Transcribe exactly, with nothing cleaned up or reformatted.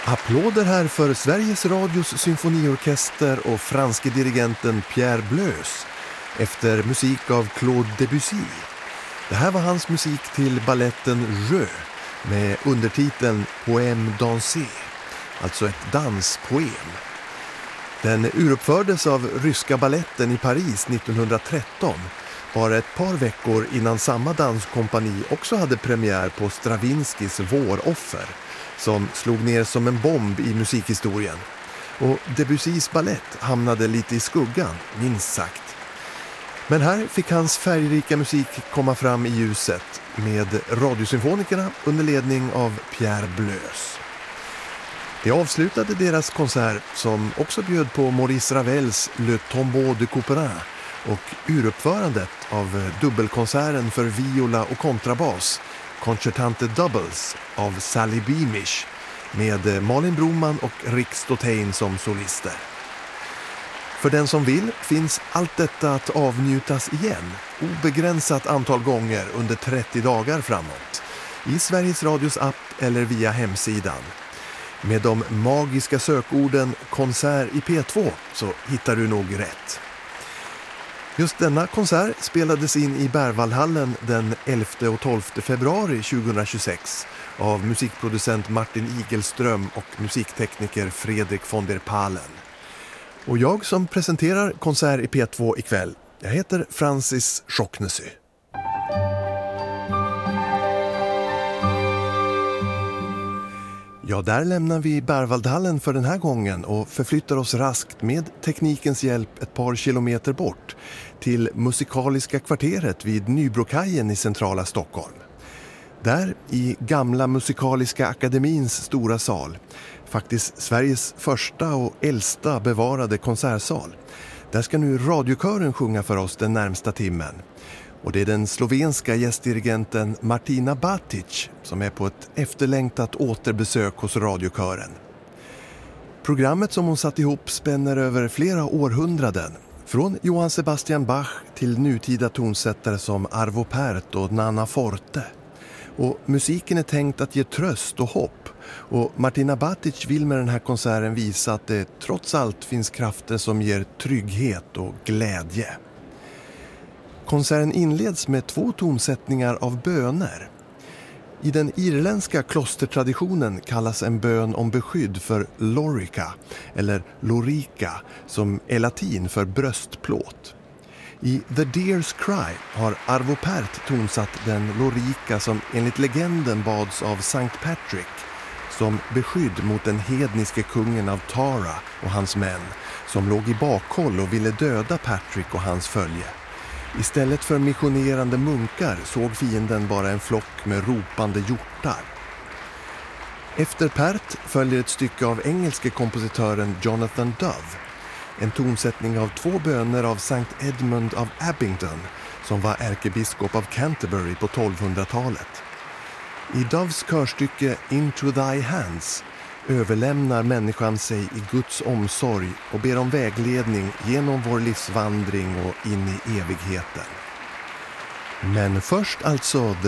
Applåder här för Sveriges Radios symfoniorkester och franske dirigenten Pierre Bleus efter musik av Claude Debussy. Det här var hans musik till balletten Jeu med undertiteln Poème dansé, alltså ett danspoem. Den uruppfördes av ryska balletten i Paris nittonhundratretton, bara ett par veckor innan samma danskompani också hade premiär på Stravinskys Våroffer, som slog ner som en bomb i musikhistorien. Och Debussys ballett hamnade lite i skuggan, minst sagt. Men här fick hans färgrika musik komma fram i ljuset med radiosymfonikerna under ledning av Pierre Bleus. Det avslutade deras konsert som också bjöd på Maurice Ravels Le Tombeau de Couperin och uruppförandet av dubbelkonserten för viola och kontrabas, Concertante Doubles av Sally Beamish, med Malin Broman och Rick Stotein som solister. För den som vill finns allt detta att avnjutas igen, obegränsat antal gånger under trettio dagar framåt, i Sveriges Radios app eller via hemsidan. Med de magiska sökorden konsert i P två så hittar du nog rätt. Just denna konsert spelades in i Berwaldhallen den elfte och tolfte februari tjugohundratjugosex av musikproducent Martin Igelström och musiktekniker Fredrik von der Palen. Och jag som presenterar konsert i P två ikväll, jag heter Francis Schocknesy. Ja, där lämnar vi Berwaldhallen för den här gången och förflyttar oss raskt med teknikens hjälp ett par kilometer bort till Musikaliska kvarteret vid Nybrokajen i centrala Stockholm. Där i gamla Musikaliska akademins stora sal, faktiskt Sveriges första och äldsta bevarade konsertsal, där ska nu radiokören sjunga för oss den närmsta timmen. Och det är den slovenska gästdirigenten Martina Batic som är på ett efterlängtat återbesök hos radiokören. Programmet som hon satt ihop spänner över flera århundraden, från Johann Sebastian Bach till nutida tonsättare som Arvo Pärt och Nana Forte. Och musiken är tänkt att ge tröst och hopp, och Martina Batic vill med den här konserten visa att det trots allt finns krafter som ger trygghet och glädje. Konserten inleds med två tonsättningar av böner. I den irländska klostertraditionen kallas en bön om beskydd för lorica, eller lorica, som är latin för bröstplåt. I The Deer's Cry har Arvo Pärt tonsatt den lorica som enligt legenden bads av Sankt Patrick som beskydd mot den hedniske kungen av Tara och hans män som låg i bakhåll och ville döda Patrick och hans följe. Istället för missionerande munkar såg fienden bara en flock med ropande hjortar. Efter Pärt följer ett stycke av engelske kompositören Jonathan Dove, en tonsättning av två böner av Sankt Edmund av Abingdon, som var ärkebiskop av Canterbury på tolvhundratalet. I Doves körstycke Into Thy Hands överlämnar människan sig i Guds omsorg och ber om vägledning genom vår livsvandring och in i evigheten. Men först alltså